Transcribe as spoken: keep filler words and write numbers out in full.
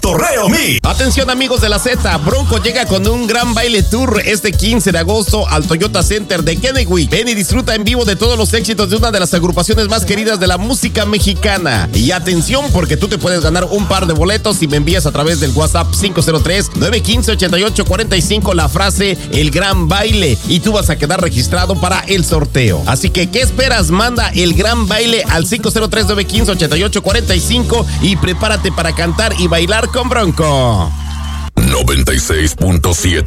Cotorreo Mix. Atención amigos de la Z, Bronco llega con un gran baile tour este quince de agosto al Toyota Center de Kennewick. Ven y disfruta en vivo de todos los éxitos de una de las agrupaciones más queridas de la música mexicana. Y atención porque tú te puedes ganar un par de boletos si me envías a través del WhatsApp cinco cero tres, nueve uno cinco, ocho ocho cuatro cinco la frase El Gran Baile y tú vas a quedar registrado para el sorteo. Así que, ¿qué esperas? Manda El Gran Baile al cinco cero tres, nueve uno cinco, ocho ocho cuatro cinco y prepárate para cantar y bailar con Bronco. noventa y seis punto siete